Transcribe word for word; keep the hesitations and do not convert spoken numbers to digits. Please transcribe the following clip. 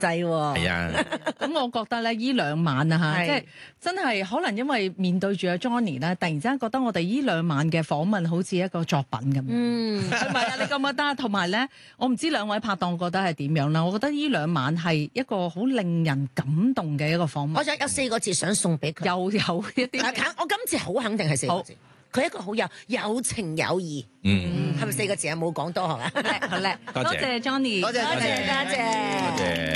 滯喎。 係啊， 咁我覺得咧，依兩晚啊嚇，即係真係可能因為面對住阿 Johnny 咧，突然之間覺得我哋依兩晚嘅訪問好似一個作品咁樣， 嗯， 係咪啊？你覺唔覺得？同埋咧，我唔知兩位拍檔覺得係點樣啦。我覺得依兩晚係一個好令人感動嘅一個訪問。 我想有四個字想送俾佢， 又有一啲， 我今次好肯定係四個字。佢一個好有有情有義， 嗯， 係咪四個字啊？冇講多係嘛？ 好叻， 多謝多謝 Johnny， 多謝多謝多謝。 多謝。